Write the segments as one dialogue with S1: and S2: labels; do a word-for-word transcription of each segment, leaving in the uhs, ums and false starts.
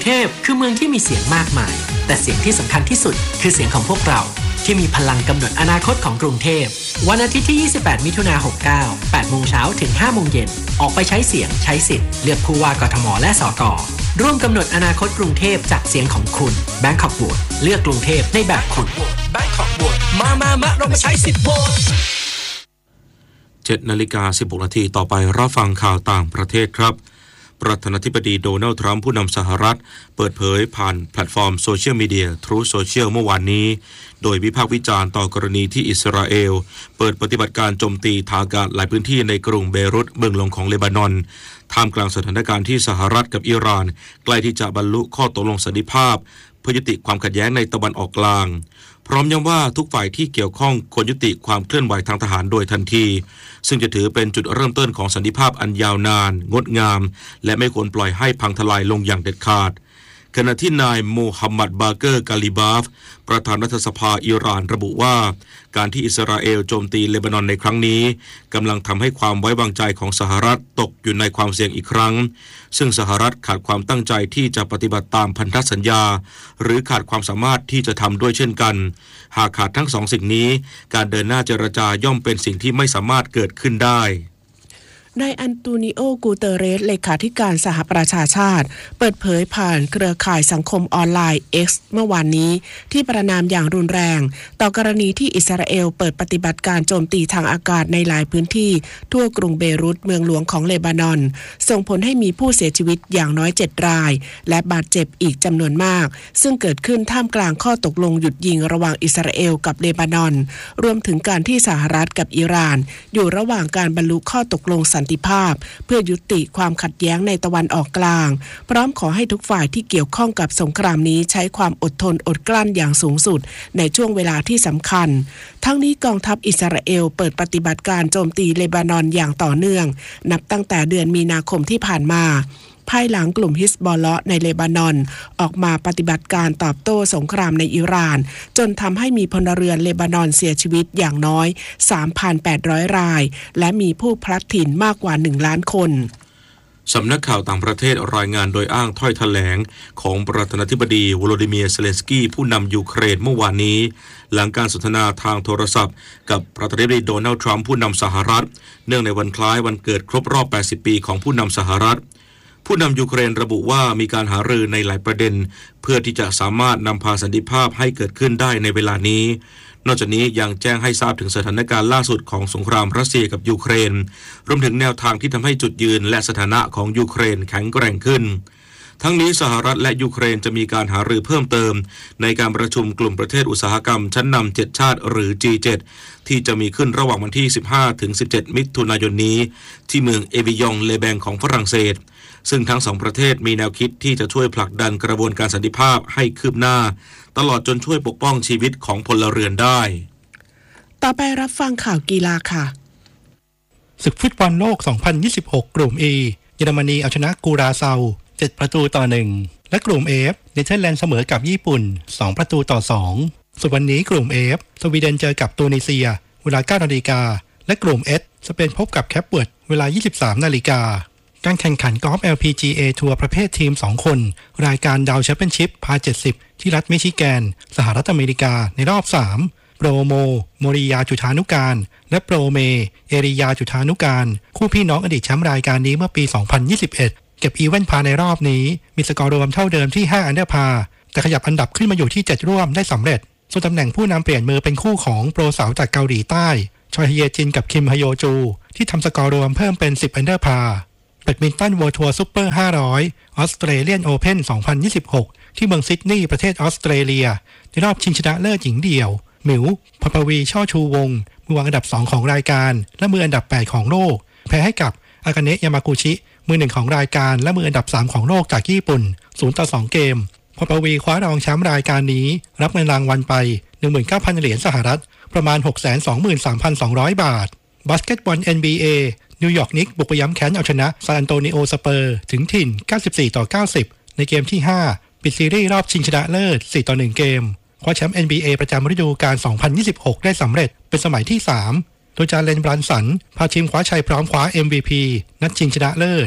S1: เทพคือเมืองที่มีเสียงมากมายแต่เสียงที่สำคัญที่สุดคือเสียงของพวกเราที่มีพลังกำหนดอนาคตของกรุงเทพวันอาทิตย์ที่ยี่สิบแปดมิถุนายนหกเก้า แปดโมงเช้าถึงห้าโมงเย็นออกไปใช้เสียงใช้สิทธิ์เลือกผู้ว่ากทมและสกร่วมกำหนดอนาคตกรุงเทพจากเสียงของคุณ Bangkok Vote เลือกกรุงเทพในแบบคุณ
S2: Bangkok Vote มามามาเรามาใช้สิทธิ์โหวต
S3: เจ็ดนาฬิกาสิบหกนาทีต่อไปรับฟังข่าวต่างประเทศครับประธานาธิบดีโดนัลด์ทรัมป์ผู้นำสหรัฐเปิดเผยผ่านแพลตฟอร์มโซเชียลมีเดีย Truth Social เมื่อวานนี้โดยวิพากษ์วิจารณ์ต่อกรณีที่อิสราเอลเปิดปฏิบัติการโจมตีทางอากาศหลายพื้นที่ในกรุงเบรุตเมืองหลวงของเลบานอนท่ามกลางสถานการณ์ที่สหรัฐกับอิหร่านใกล้ที่จะบรรลุข้อตกลงสันติภาพเพื่อยุติความขัดแย้งในตะวันออกกลางพร้อมย้ำว่าทุกฝ่ายที่เกี่ยวข้องควรยุติความเคลื่อนไหวทางทหารโดยทันทีซึ่งจะถือเป็นจุดเริ่มต้นของสันติภาพอันยาวนานงดงามและไม่ควรปล่อยให้พังทลายลงอย่างเด็ดขาดขณะที่นายโมฮัมหมัดบาเกอร์กาลิบาฟประธานรัฐสภาอิหร่านระบุว่าการที่อิสราเอลโจมตีเลบานอนในครั้งนี้กำลังทำให้ความไว้วางใจของสหรัฐตกอยู่ในความเสี่ยงอีกครั้งซึ่งสหรัฐขาดความตั้งใจที่จะปฏิบัติตามพันธสัญญาหรือขาดความสามารถที่จะทำด้วยเช่นกันหากขาดทั้งสองสิ่งนี้การเดินหน้าเจรจาย่อมเป็นสิ่งที่ไม่สามารถเกิดขึ้นได้
S4: นายอันโตนิโอ กูเตเรสเลขาธิการสหประชาชาติเปิดเผยผ่านเครือข่ายสังคมออนไลน์ X เมื่อวานนี้ที่ประณามอย่างรุนแรงต่อกรณีที่อิสราเอลเปิดปฏิบัติการโจมตีทางอากาศในหลายพื้นที่ทั่วกรุงเบรุตเมืองหลวงของเลบานอนส่งผลให้มีผู้เสียชีวิตอย่างน้อยเจ็ดรายและบาดเจ็บอีกจำนวนมากซึ่งเกิดขึ้นท่ามกลางข้อตกลงหยุดยิงระหว่างอิสราเอลกับเลบานอนรวมถึงการที่สหรัฐกับอิหร่านอยู่ระหว่างการบรรลุข้อตกลงสันติภาพเพื่อยุติความขัดแย้งในตะวันออกกลางพร้อมขอให้ทุกฝ่ายที่เกี่ยวข้องกับสงครามนี้ใช้ความอดทนอดกลั้นอย่างสูงสุดในช่วงเวลาที่สำคัญทั้งนี้กองทัพอิสราเอลเปิดปฏิบัติการโจมตีเลบานอนอย่างต่อเนื่องนับตั้งแต่เดือนมีนาคมที่ผ่านมาภายหลังกลุ่มฮิซบอลเลาะห์ในเลบานอนออกมาปฏิบัติการตอบโต้สงครามในอิหร่านจนทำให้มีพลเรือนเลบานอนเสียชีวิตอย่างน้อย สามพันแปดร้อย รายและมีผู้พลัดถิ่นมากกว่าหนึ่งล้านคน
S3: สำนักข่าวต่างประเทศรายงานโดยอ้างถ้อยแถลงของประธานาธิบดีโวโลดิเมียร์เซเลนสกี้ผู้นำยูเครนเมื่อวานนี้หลังการสนทนาทางโทรศัพท์กับประธานาธิบดีโดนัลด์ทรัมป์ผู้นำสหรัฐเนื่องในวันคล้ายวันเกิดครบรอบแปดสิบปีของผู้นำสหรัฐผู้นำยูเครนระบุว่ามีการหารือในหลายประเด็นเพื่อที่จะสามารถนำพาสันติภาพให้เกิดขึ้นได้ในเวลานี้นอกจากนี้ยังแจ้งให้ทราบถึงสถานการณ์ล่าสุดของสงครามรัสเซียกับยูเครนรวมถึงแนวทางที่ทำให้จุดยืนและสถานะของยูเครนแข็งแกร่งขึ้นทั้งนี้สหรัฐและยูเครนจะมีการหารือเพิ่มเติมในการประชุมกลุ่มประเทศอุตสาหกรรมชั้นนำเจ็ดชาติหรือ จี เจ็ด ที่จะมีขึ้นระหว่างวันที่ สิบห้าถึงสิบเจ็ด มิถุนายนนี้ที่เมืองเอวิยองเลแบงของฝรั่งเศสซึ่งทั้งสองประเทศมีแนวคิดที่จะช่วยผลักดันกระบวนการสันติภาพให้คืบหน้าตลอดจนช่วยปกป้องชีวิตของพลเรือนได้
S4: ต่อไปรับฟังข่าวกีฬาค่ะ
S5: ศึกฟุตบอลโลก สองพันยี่สิบหก กลุ่ม E เยอรมนีเอาชนะกูราเซาเจ็ดประตูต่อหนึ่งและกลุ่ม F เนเธอร์แลนด์เสมอกับญี่ปุ่นสองประตูต่อสองส่วนวันนี้กลุ่ม F สวีเดนเจอกับตูนิเซียเวลา เก้านาฬิกาและกลุ่ม H สเปนพบกับแคปเวิร์ดเวลา ยี่สิบสามนาฬิกาการแข่งขันกอล์ฟ แอล พี จี เอ ทัวร์ประเภททีมสองคนรายการดาวแชมเปี้ยนชิพพาเจ็ดสิบที่รัฐมิชิแกนสหรัฐอเมริกาในรอบสามโปรโมโมริยาจุฑานุการและโปรเมเอริยาจุฑานุการคู่พี่น้องอดีตแชมป์รายการนี้เมื่อปีสองพันยี่สิบเอ็ดเก็บอีเวนต์พาในรอบนี้มีสกอร์รวมเท่าเดิมที่ห้าอันเดอร์พาแต่ขยับอันดับขึ้นมาอยู่ที่เจ็ดร่วมได้สำเร็จส่วนตำแหน่งผู้นำเปลี่ยนมือเป็นคู่ของโปรสาวจากเกาหลีใต้ชอยฮเยจินกับคิมฮโยจูที่ทำสกอร์รวมเพิ่มเป็นสิบอันเดอร์พาแบดมินตันเวิลด์ทัวร์ซุปเปอร์ห้าร้อยออสเตรเลียนโอเพ่นสองพันยี่สิบหกที่เมืองซิดนีย์ประเทศออสเตรเลียในรอบชิงชนะเลิศหญิงเดี่ยวหมิวพปวีช่อชูวงมือวางอันดับสองของรายการและมืออันดับแปดของโลกแพ้ให้กับอากาเนะยามากุชิมือหนึ่งของรายการและมืออันดับสามของโลกจากญี่ปุ่นศูนย์ต่อสองเกมพปวีคว้ารองแชมป์รายการนี้รับเงินรางวัลไป หนึ่งหมื่นเก้าพัน เหรียญสหรัฐประมาณ หกแสนสองหมื่นสามพันสองร้อย บาทบาสเกตบอล เอ็น บี เอ นิวยอร์กนิกส์บุกไปย้ำแค้นเอาชนะซานอันโตนิโอสเปอร์ถึงถิ่นเก้าสิบสี่ต่อเก้าสิบในเกมที่ห้าปิดซีรีส์รอบชิงชนะเลิศสี่ต่อหนึ่งเกมคว้าแชมป์ เอ็น บี เอ ประจำฤดูกาลสองพันยี่สิบหกได้สำเร็จเป็นสมัยที่สามโดยจาเลนบรันสันพาทีมคว้าชัยพร้อมคว้า เอ็ม วี พี นัดชิงชนะเลิศ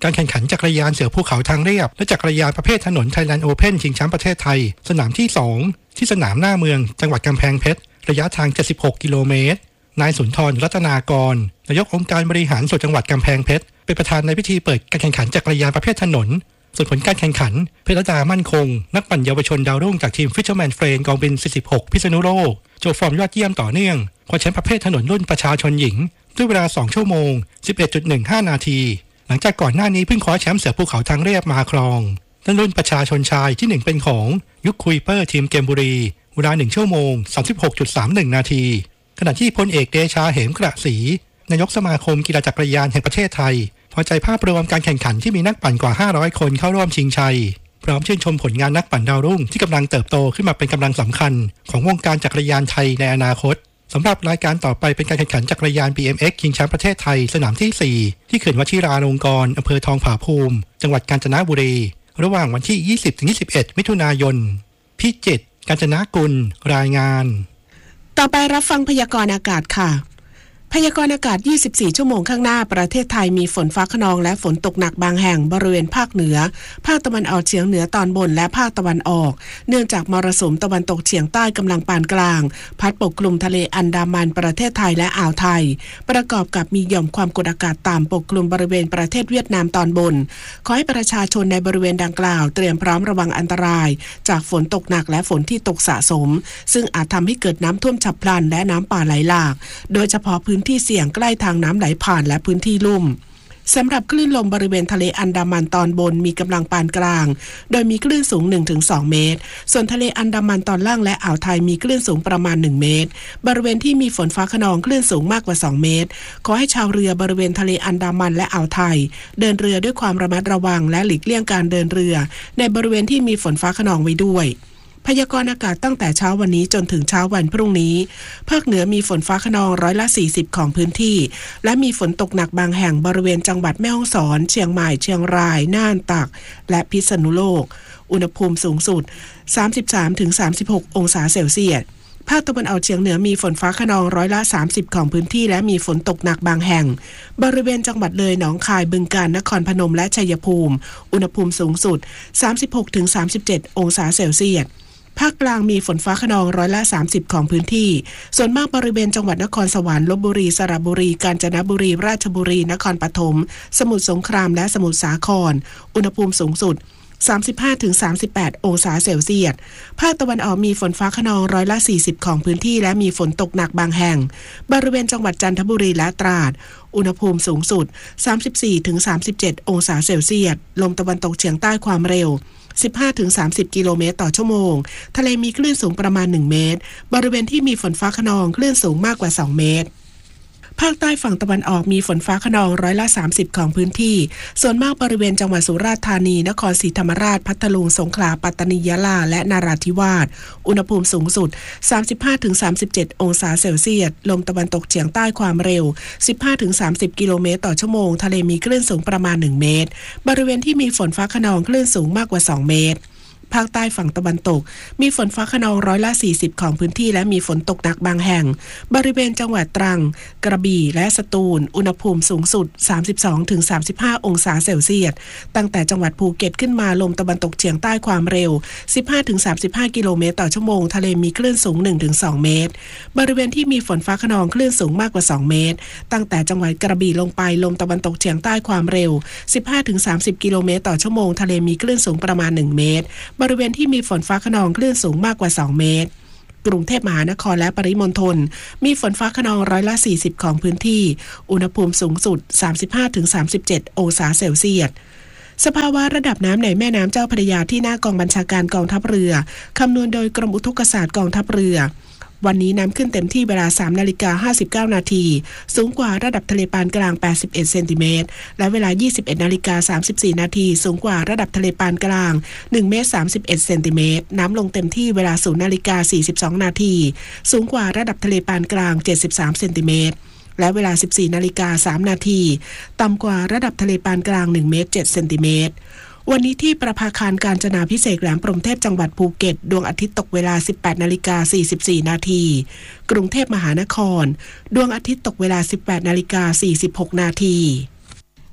S5: การแข่งขันจักรยานเสือภูเขาทางเรียบและจักรยานประเภทถนน Thailand Open ชิงแชมป์ประเทศไทยสนามที่สองที่สนามหน้าเมืองจังหวัดกำแพงเพชรระยะทางเจ็ดสิบหกกิโลเมตรนายสุนทรรัตนากรนายกองค์การบริหารส่วนจังหวัดกำแพงเพชรเป็นประธานในพิธีเปิดการแข่งขันจักรยานประเภทถนนส่วนผลการแข่งขันเพชรดามั่นคงนักปั่นเยาวชนดาวรุ่งจากทีม Fisherman Friend กองบินสี่สิบหกพิษณุโลกโชว์ฟอร์มยอดเยี่ยมต่อเนื่องคว้าแชมป์ประเภทถนนรุ่นประชาชนหญิงด้วยเวลาสองชั่วโมง สิบเอ็ดจุดหนึ่งห้า นาทีหลังจากก่อนหน้านี้เพิ่งคว้าแชมป์เสือภูเขาทางเรียบมาครองและรุ่นประชาชนชายที่หนึ่งเป็นของยุคคุยเปอร์ทีมเกมบุรีเวลาหนึ่งชั่วโมง สามสิบหกจุดสามหนึ่ง นาทีขณะที่พลเอกเดชาเหมกระศรีนายกสมาคมกีฬาจักรยานแห่งประเทศไทยพอใจภาพรวมการแข่งขันที่มีนักปั่นกว่าห้าร้อยคนเข้าร่วมชิงชัยพร้อมชื่นชมผลงานนักปั่นดาวรุ่งที่กำลังเติบโตขึ้นมาเป็นกำลังสำคัญของวงการจักรยานไทยในอนาคตสำหรับรายการต่อไปเป็นการแข่งขันจักรยาน บี เอ็ม เอ็กซ์ ชิงแชมป์ประเทศไทยสนามที่สี่ที่เขื่อนวชิราลงกรณ์อำเภอทองผาภูมิจังหวัดกาญจนบุรีระหว่างวันที่ ยี่สิบถึงยี่สิบเอ็ด มิถุนายนพิจิตรกาญจนกุลรายงาน
S4: ต่อไปรับฟังพยากรณ์อากาศค่ะพยากรณ์อากาศยี่สิบสี่ชั่วโมงข้างหน้าประเทศไทยมีฝนฟ้าคะนองและฝนตกหนักบางแห่งบริเวณภาคเหนือภาคตะวันออกเฉียงเหนือตอนบนและภาคตะวันออกเนื่องจากมรสุมตะวันตกเฉียงใต้กำลังปานกลางพัดปกคลุมทะเลอันดามันประเทศไทยและอ่าวไทยประกอบกับมีหย่อมความกดอากาศต่ำปกคลุมบริเวณประเทศเวียดนามตอนบนขอให้ประชาชนในบริเวณดังกล่าวเตรียมพร้อมระวังอันตรายจากฝนตกหนักและฝนที่ตกสะสมซึ่งอาจทำให้เกิดน้ำท่วมฉับพลันและน้ำป่าไหลหลากโดยเฉพาะพื้นที่เสี่ยงใกล้ทางน้ำไหลผ่านและพื้นที่ลุ่มสำหรับคลื่นลมบริเวณทะเลอันดามันตอนบนมีกำลังปานกลางโดยมีคลื่นสูง หนึ่งถึงสอง เมตรส่วนทะเลอันดามันตอนล่างและอ่าวไทยมีคลื่นสูงประมาณหนึ่งเมตรบริเวณที่มีฝนฟ้าคะนองคลื่นสูงมากกว่าสองเมตรขอให้ชาวเรือบริเวณทะเลอันดามันและอ่าวไทยเดินเรือด้วยความระมัดระวังและหลีกเลี่ยงการเดินเรือในบริเวณที่มีฝนฟ้าคะนองไว้ด้วยพยากรณ์อากาศตั้งแต่เช้าวันนี้จนถึงเช้าวันพรุ่งนี้ภาคเหนือมีฝนฟ้าคะนองร้อยละสี่สิบของพื้นที่และมีฝนตกหนักบางแห่งบริเวณจังหวัดแม่ฮ่องสอนเชียงใหม่เชียงรายน่านตากและพิษณุโลกอุณหภูมิสูงสุด สามสิบสามถึงสามสิบหก องศาเซลเซียสภาคตะวันออกเฉียงเหนือมีฝนฟ้าคะนองร้อยละสามสิบของพื้นที่และมีฝนตกหนักบางแห่งบริเวณจังหวัดเลยหนองคายบึงกาฬนครพนมและชัยภูมิอุณหภูมิสูงสุด สามสิบหกถึงสามสิบเจ็ด องศาเซลเซียสภาคกลางมีฝนฟ้าคะนองร้อยละสามสิบของพื้นที่ส่วนมากบริเวณจังหวัดนครสวรรค์ลพบุรีสระบุรีกาญจนบุรีราชบุรีนครปฐมสมุทรสงครามและสมุทรสาครอุณหภูมิสูงสุด สามสิบห้าถึงสามสิบแปด องศาเซลเซียสภาคตะวันออกมีฝนฟ้าคะนองร้อยละสี่สิบของพื้นที่และมีฝนตกหนักบางแห่งบริเวณจังหวัดจันทบุรีและตราดอุณหภูมิสูงสุด สามสิบสี่ถึงสามสิบเจ็ด องศาเซลเซียสลมตะวันตกเฉียงใต้ความเร็วสิบห้าถึงสามสิบ กิโลเมตรต่อชั่วโมงทะเลมีคลื่นสูงประมาณหนึ่งเมตรบริเวณที่มีฝนฟ้าคะนองคลื่นสูงมากกว่าสองเมตรภาคใต้ฝั่งตะวันออกมีฝนฟ้าคะนองร้อยละสามสิบของพื้นที่ส่วนมากบริเวณจังหวัดสุราษฎร์ธานีนครศรีธรรมราชพัทลุงสงขลาปัตตานียะลาและนราธิวาสอุณหภูมิสูงสุด สามสิบห้าถึงสามสิบเจ็ด องศาเซลเซียสลมตะวันตกเฉียงใต้ความเร็ว สิบห้าถึงสามสิบ กิโลเมตรต่อชั่วโมงทะเลมีคลื่นสูงประมาณหนึ่งเมตรบริเวณที่มีฝนฟ้าคะนองคลื่นสูงมากกว่าสองเมตรภาคใต้ฝั่งตะวันตกมีฝนฟ้าคะนองร้อยละสี่สิบของพื้นที่และมีฝนตกหนักบางแห่งบริเวณจังหวัดตรังกระบี่และสตูลอุณหภูมิสูงสุด สามสิบสองถึงสามสิบห้า องศาเซลเซียสตั้งแต่จังหวัดภูเก็ตขึ้นมาลมตะวันตกเฉียงใต้ความเร็ว สิบห้าถึงสามสิบห้า กิโลเมตรต่อชั่วโมงทะเลมีคลื่นสูง หนึ่งถึงสอง เมตรบริเวณที่มีฝนฟ้าคะนองคลื่นสูงมากกว่าสองเมตรตั้งแต่จังหวัดกระบี่ลงไปลมตะวันตกเฉียงใต้ความเร็ว สิบห้าถึงสามสิบ กิโลเมตรต่อชั่วโมงทะเลมีคลื่นสูงประมาณหนึ่งเมตรบริเวณที่มีฝนฟ้าคะนองคลื่นสูงมากกว่าสองเมตรกรุงเทพมหานครและปริมณฑลมีฝนฟ้าคะนองร้อยละสี่สิบของพื้นที่อุณหภูมิสูงสุด สามสิบห้าถึงสามสิบเจ็ด องศาเซลเซียสสภาวะระดับน้ำในแม่น้ำเจ้าพระยาที่หน้ากองบัญชาการกองทัพเรือคำนวณโดยกรมอุทกศาสตร์กองทัพเรือวันนี้น้ำขึ้นเต็มที่เวลา สามนาฬิกาห้าสิบเก้า นาทีสูงกว่าระดับทะเลปานกลางแปดสิบเอ็ดเซนติเมตรและเวลา ยี่สิบเอ็ดนาฬิกาสามสิบสี่ นาทีสูงกว่าระดับทะเลปานกลางหนึ่งเมตรสามสิบเอ็ดเซนติเมตรน้ำลงเต็มที่เวลา ศูนย์นาฬิกาสี่สิบสอง นาทีสูงกว่าระดับทะเลปานกลางเจ็ดสิบสามเซนติเมตรและเวลา สิบสี่นาฬิกาสาม นาทีต่ำกว่าระดับทะเลปานกลางหนึ่งเมตรเจ็ดเซนติเมตรวันนี้ที่ประภาคารกาญจนาภิเษกแหลมพรหมเทพจังหวัดภูเก็ตดวงอาทิตย์ตกเวลา สิบแปดนาฬิกาสี่สิบสี่ นาทีกรุงเทพมหานครดวงอาทิตย์ตกเวลา สิบแปดนาฬิกาสี่สิบหก นาที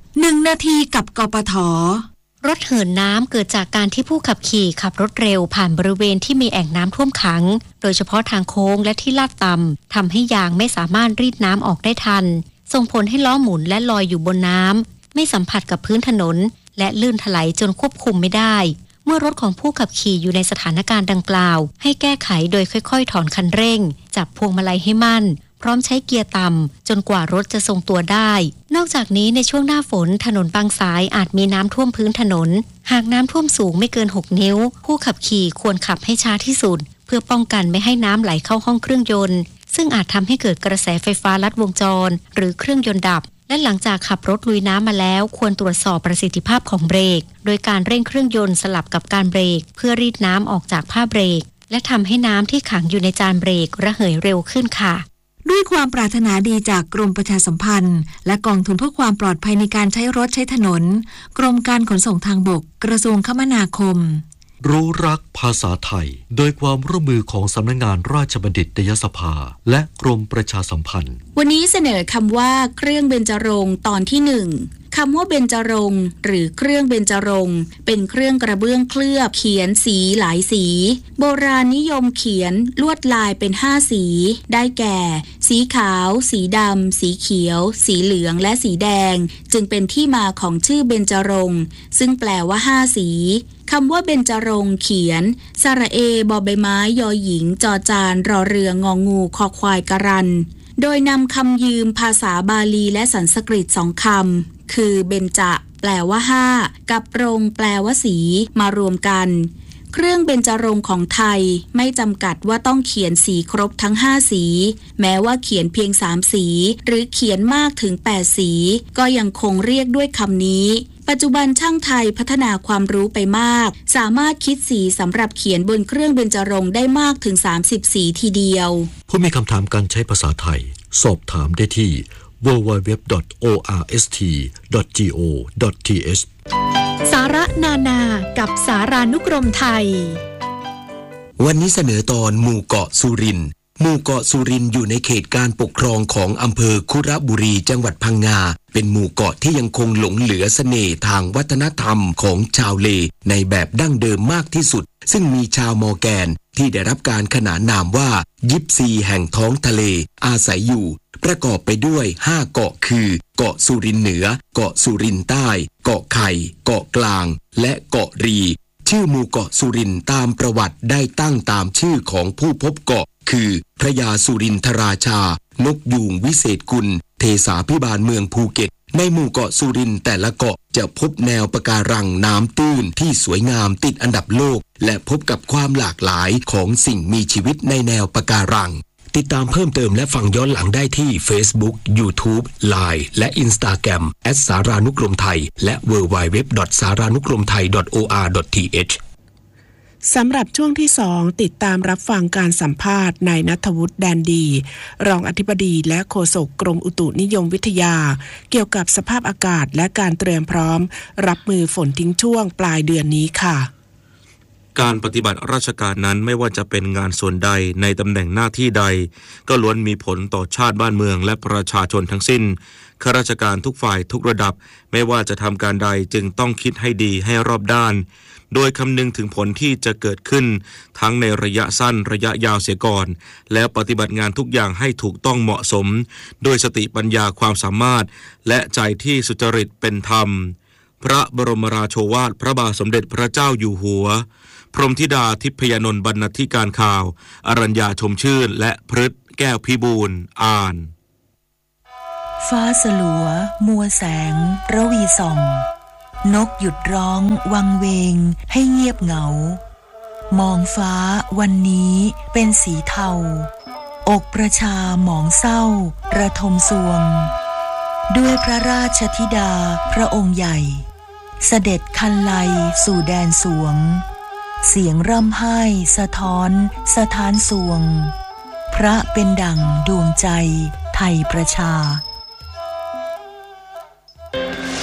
S6: หนึ่งนาทีกับกปท.
S7: รถเหินน้ำเกิดจากการที่ผู้ขับขี่ขับรถเร็วผ่านบริเวณที่มีแอ่งน้ำท่วมขังโดยเฉพาะทางโค้งและที่ลาดต่ำทำให้ยางไม่สามารถรีดน้ำออกได้ทันส่งผลให้ล้อหมุนและลอยอยู่บนน้ำไม่สัมผัสกับพื้นถนนและลื่นถลายจนควบคุมไม่ได้เมื่อรถของผู้ขับขี่อยู่ในสถานการณ์ดังกล่าวให้แก้ไขโดยค่อยๆถอนคันเร่งจับพวงมาลัยให้มั่นพร้อมใช้เกียร์ต่ำจนกว่ารถจะทรงตัวได้นอกจากนี้ในช่วงหน้าฝนถนนบางสายอาจมีน้ำท่วมพื้นถนนหากน้ำท่วมสูงไม่เกินหกนิ้วผู้ขับขี่ควรขับให้ช้าที่สุดเพื่อป้องกันไม่ให้น้ำไหลเข้าห้องเครื่องยนต์ซึ่งอาจทำให้เกิดกระแสไฟฟ้าลัดวงจรหรือเครื่องยนต์ดับและหลังจากขับรถลุยน้ำมาแล้วควรตรวจสอบประสิทธิภาพของเบรกโดยการเร่งเครื่องยนต์สลับกับการเบรกเพื่อรีดน้ำออกจากผ้าเบรกและทำให้น้ำที่ขังอยู่ในจานเบรกระเหยเร็วขึ้นค่ะ
S6: ด้วยความปรารถนาดีจากกรมประชาสัมพันธ์และกองทุนเพื่อความปลอดภัยในการใช้รถใช้ถนนกรมการขนส่งทางบกกระทรวงคมนาคม
S8: รู้รักภาษาไทยโดยความร่วมมือของสำนักงานราชบัณฑิตยสภาและกรมประชาสัมพันธ์
S6: วันนี้เสนอคำว่าเครื่องเบญจรงค์ตอนที่หนึ่งคำว่าเบญจรงค์หรือเครื่องเบญจรงค์เป็นเครื่องกระเบื้องเคลือบเขียนสีหลายสีโบราณนิยมเขียนลวดลายเป็นห้าสีได้แก่ สีขาวสีดำสีเขียวสีเหลืองและสีแดงจึงเป็นที่มาของชื่อเบญจรงค์ซึ่งแปลว่าห้าสีคำว่าเบญจรงค์เขียนสระเอบอใบไม้ยอหญิงจอจานรอเรืององูคอควายกรันโดยนำคำยืมภาษาบาลีและสันสกฤตสองคำคือเบญจะแปลว่าห้ากับรงแปลว่าสีมารวมกันเครื่องเบญจรงค์ของไทยไม่จำกัดว่าต้องเขียนสีครบทั้งห้าสีแม้ว่าเขียนเพียงสามสีหรือเขียนมากถึงแปดสีก็ยังคงเรียกด้วยคำนี้ปัจจุบันช่างไทยพัฒนาความรู้ไปมากสามารถคิดสีสำหรับเขียนบนเครื่องเบญจรงค์ได้มากถึงสามสิบสีทีเดียว
S8: ผู้มีคำถามการใช้ภาษาไทยสอบถามได้ที่ ดับเบิลยู ดับเบิลยู ดับเบิลยู ดอท โอ อาร์ เอส ที ดอท จี โอ ดอท ที เอช
S9: สาระนานากับสารานุกรมไทย
S10: วันนี้เสนอตอนหมู่เกาะสุรินทร์หมู่เกาะสุรินทร์อยู่ในเขตการปกครองของอำเภอคุระบุรีจังหวัดพังงาเป็นหมู่เกาะที่ยังคงหลงเหลือเสน่ห์ทางวัฒนธรรมของชาวเลในแบบดั้งเดิมมากที่สุดซึ่งมีชาวมอร์แกนที่ได้รับการขนานนามว่ายิปซีแห่งท้องทะเลอาศัยอยู่ประกอบไปด้วยห้าเกาะคือเกาะสุรินทร์เหนือเกาะสุรินทร์ใต้เกาะไข่เกาะกลางและเกาะรีชื่อหมู่เกาะสุรินทร์ตามประวัติได้ตั้งตามชื่อของผู้พบเกาะคือพระยาสุรินทราชานกยูงวิเศษกุลเทสาพิบาลเมืองภูเก็ตในหมู่เกาะสุรินทร์แต่ละเกาะจะพบแนวปะการังน้ำตื้นที่สวยงามติดอันดับโลกและพบกับความหลากหลายของสิ่งมีชีวิตในแนวปะการังติดตามเพิ่มเติมและฟังย้อนหลังได้ที่ Facebook YouTube ไลน์ และ Instagram แอท สารานุกรมไทยและ ดับเบิลยู ดับเบิลยู ดับเบิลยู ดอท สารานุกรมไทย ดอท โอ อาร์ ดอท ที เอช
S4: สำหรับช่วงที่สองติดตามรับฟังการสัมภาษณ์นายณัฐวุฒิแดนดีรองอธิบดีและโฆษกกรมอุตุนิยมวิทยาเกี่ยวกับสภาพอากาศและการเตรียมพร้อมรับมือฝนทิ้งช่วงปลายเดือนนี้ค่ะ
S3: การปฏิบัติราชการนั้นไม่ว่าจะเป็นงานส่วนใดในตำแหน่งหน้าที่ใดก็ล้วนมีผลต่อชาติบ้านเมืองและประชาชนทั้งสิ้นข้าราชการทุกฝ่ายทุกระดับไม่ว่าจะทำการใดจึงต้องคิดให้ดีให้รอบด้านโดยคำนึงถึงผลที่จะเกิดขึ้นทั้งในระยะสั้นระยะยาวเสียก่อนแล้วปฏิบัติงานทุกอย่างให้ถูกต้องเหมาะสมโดยสติปัญญาความสามารถและใจที่สุจริตเป็นธรรมพระบรมราโชวาทพระบาทสมเด็จพระเจ้าอยู่หัวพรหมธิดาทิพยนนท์บรรณาธิการข่าวอรัญญาชมชื่นและพฤทธิ์แก้วพิบูลอ่าน
S11: ฟ้าสลัวมัวแสงระวีส่องนกหยุดร้องวังเวงให้เงียบเหงามองฟ้าวันนี้เป็นสีเทาอกประชาหมองเศร้าระทมสวงด้วยพระราชธิดาพระองค์ใหญ่เสด็จคันไลสู่แดนสวงเสียงร่ำไห้สะท้อนสะท้านสวงพระเป็นดั่งดวงใจไทยประชา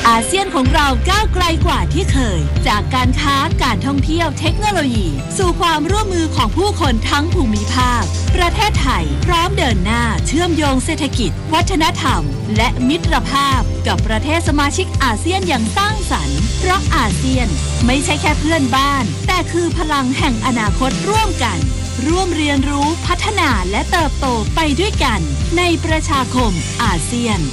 S9: อาเซียนของเราก้าวไกลกว่าที่เคยจากการค้าการท่องเที่ยวเทคโนโลยีสู่ความร่วมมือของผู้คนทั้งภูมิภาคประเทศไทยพร้อมเดินหน้าเชื่อมโยงเศรษฐกิจวัฒนธรรมและมิตรภาพกับประเทศสมาชิกอาเซียนอย่างสร้างสรรค์เพราะอาเซียนไม่ใช่แค่เพื่อนบ้านแต่คือพลังแห่งอนาคตร่วมกันร่วมเรียนรู้พัฒนาและเติบโตไปด้วยกันในประชาคมอาเซียน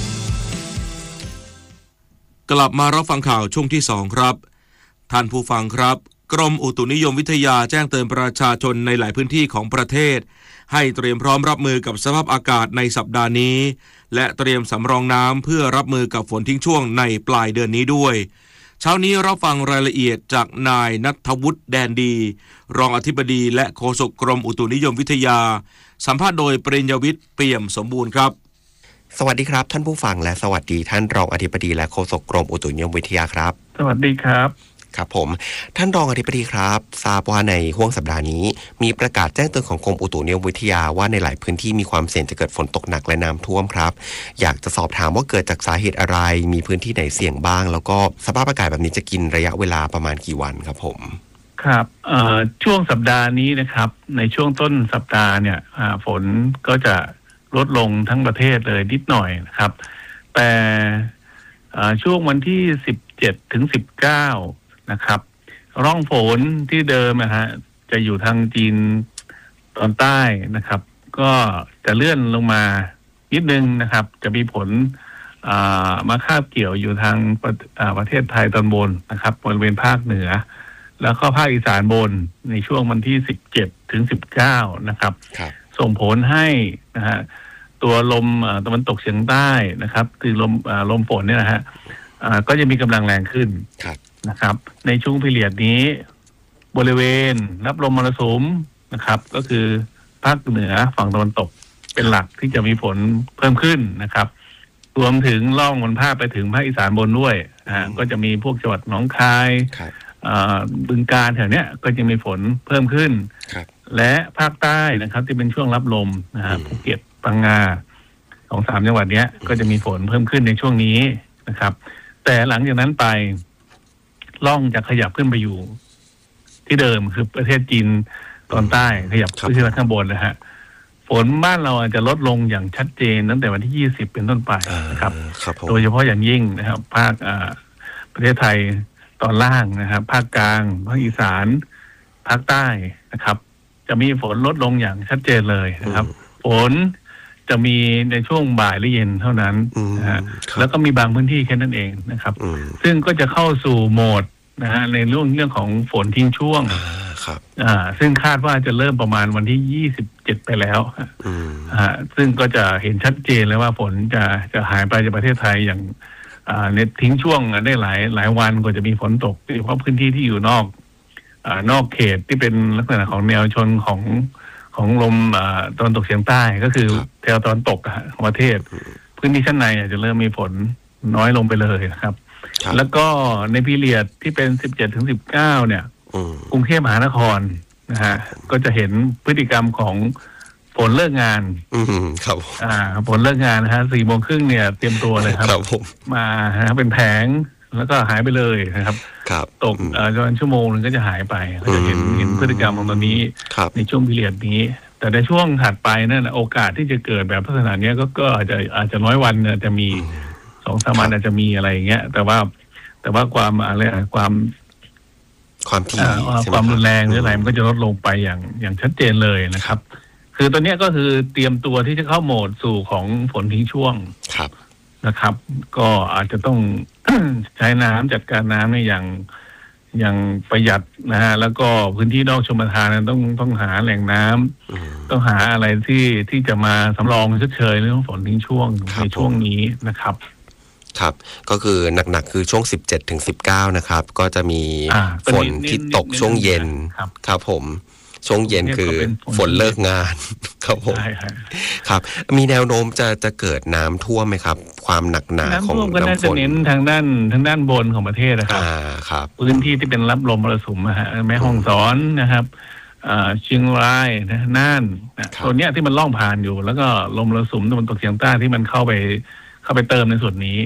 S3: กลับมารับฟังข่าวช่วงที่สองครับท่านผู้ฟังครับกรมอุตุนิยมวิทยาแจ้งเตือนประชาชนในหลายพื้นที่ของประเทศให้เตรียมพร้อมรับมือกับสภาพอากาศในสัปดาห์นี้และเตรียมสำรองน้ำเพื่อรับมือกับฝนทิ้งช่วงในปลายเดือนนี้ด้วยเช้านี้รับฟังรายละเอียดจากนายณัฐวุฒิแดนดีรองอธิบดีและโฆษกกรมอุตุนิยมวิทยาสัมภาษณ์โดยปริญญวิทย์เปี่ยมสมบูรณ์ครับ
S12: สวัสดีครับท่านผู้ฟังและสวัสดีท่านรองอธิบดีและโฆษกกรมอุตุนิยมวิทยาครับ
S13: สวัสดีครับ
S12: ครับผมท่านรองอธิบดีครับทราบว่าในห้วงสัปดาห์นี้มีประกาศแจ้งเตือนของกรมอุตุนิยมวิทยาว่าในหลายพื้นที่มีความเสี่ยงจะเกิดฝนตกหนักและน้ำท่วมครับอยากจะสอบถามว่าเกิดจากสาเหตุอะไรมีพื้นที่ไหนเสี่ยงบ้างแล้วก็สภาพอากาศแบบนี้จะกินระยะเวลาประมาณกี่วันครับผม
S13: ครับช่วงสัปดาห์นี้นะครับในช่วงต้นสัปดาห์เนี่ยฝนก็จะลดลงทั้งประเทศเลยนิดหน่อยนะครับแต่ช่วงวันที่สิบเจ็ดถึงสิบเก้านะครับร่องฝนที่เดิมนะฮะจะอยู่ทางจีนตอนใต้นะครับก็จะเลื่อนลงมานิดนึงนะครับจะมีผลมาคาบเกี่ยวอยู่ทางประ, ประเทศไทยตอนบนนะครับบริเวณภาคเหนือแล้วก็ภาคอีสานบนในช่วงวันที่สิบเจ็ดถึงสิบเก้านะครับส่งผลให้นะฮะตัวลมตะวันตกเฉียงใต้นะครับคือลมลมฝนเนี่ยนะฮะก็จะมีกำลังแรงขึ้นนะครับในช่วงพีเรียดนี้บริเวณรับลมมรสุมนะครับก็คือภาคเหนือฝั่งตะวันตกเป็นหลักที่จะมีฝนเพิ่มขึ้นนะครับรวมถึงล่องบนภาคไปถึงภาคอีสานบนด้วยอ่าก็จะมีพวกจังหวัดหนองคายบึงกาฬแถวเนี้ยก็จะมีฝนเพิ่มขึ้นและภาคใต้นะครับที่เป็นช่วงรับลมนะฮะภูเก็ตพังงาสองสามจังหวัดเนี้ยก็จะมีฝนเพิ่มขึ้นในช่วงนี้นะครับแต่หลังจากนั้นไปล่องจะขยับขึ้นไปอยู่ที่เดิมคือประเทศจีนตอนใต้ขยับขึ้นไปข้างบนนะฮะฝนบ้านเราอาจจะลดลงอย่างชัดเจนตั้งแต่วันที่ยี่สิบเป็นต้นไปนะครับโดยเฉพาะอย่างยิ่งนะครับภาคประเทศไทยตอนล่างนะครับภาคกลางภาคอีสานภาคใต้นะครับจะมีฝนลดลงอย่างชัดเจนเลยนะครับฝนจะมีในช่วงบ่ายหรือเย็นเท่านั้นนะฮะแล้วก็มีบางพื้นที่แค่นั้นเองนะครับซึ่งก็จะเข้าสู่โหมดนะฮะในเรื่องเรื่องของฝนทิ้งช่วงอ่าซึ่งคาดว่าจะเริ่มประมาณวันที่ยี่สิบเจ็ดไปแล้วอ่าซึ่งก็จะเห็นชัดเจนเลยว่าฝนจะจะหายไปจากประเทศไทยอย่างอ่าเน็ตทิ้งช่วงได้หลายหลายวันกว่าจะมีฝนตกโดยเฉพาะพื้นที่ที่อยู่นอกอ่านอกเขตที่เป็นลักษณะของแนวชนของของลมตะวันตกเฉียงใต้ก็คือแถวตะวันตกของประเทศพื้นที่ชั้นในจะเริ่มมีฝนน้อยลงไปเลยนะครับแล้วก็ในพีเรียดที่เป็นสิบเจ็ดถึงสิบเก้าเนี่ยกรุงเทพมหานครนะฮะก็จะเห็นพฤติกรรมของฝนเลิกงาน
S12: ครับ
S13: อ่าฝนเลิกงานนะฮะสี่โมงครึ่งเนี่ยเตรียมตัวเลยครับมาฮะเป็นแผงแล้วก็หายไปเลยนะครับตกจนชั่วโมงนึงก็จะหายไปก็จะเห็นเห็นพฤติกรรมของตอนนี้ในช่วงพีเรียดนี้แต่ในช่วงถัดไปนั่นโอกาสที่จะเกิดแบบลักษณะนี้ก็ก็อาจจะอาจจะน้อยวันจะมีสองสามวันอาจจะมีอะไรอย่างเงี้ยแต่ว่าแต่ว่าความอะไรความ
S12: ความที่
S13: ความรุนแรงหรืออะไรมันก็จะลดลงไปอย่างอย่างชัดเจนเลยนะครับคือตอนนี้ก็คือเตรียมตัวที่จะเข้าโหมดสู่ของฝนทิ้งช่วงนะครับ ก็อาจจะต้อง ใช้น้ำจัดการน้ำในอย่างอย่างประหยัดนะฮะแล้วก็พื้นที่นอกชลประทานต้องต้องหาแหล่งน้ำต้องหาอะไรที่ที่จะมาสำรองชดเชยเรื่องฝนทิ้งช่วงในช่วงนี้นะครับ
S12: ครับก็คือหนักๆคือช่วงสิบเจ็ดถึงสิบเก้านะครับก็จะมีฝนที่ตกช่วงเย็นครับผมช่วงเย็นคือฝนเลิกงานครับผมครับมีแนวโน้มจะจะเกิดน้ำท่วมไหมครับความหนักหนาของน้ำฝน
S13: ก็น่าจะเน้นทางด้านทางด้านบนของประเทศนะครับพื้นที่ที่เป็นรับลมมรสุมนะฮะแม่ฮ่องสอนนะครับเชียงรายน่านตัวเนี้ยที่มันล่องผ่านอยู่แล้วก็ลมมรสุมตะวันตกเฉียงใต้ที่มันเข้าไปเข้าไปเติมในส่วนนี้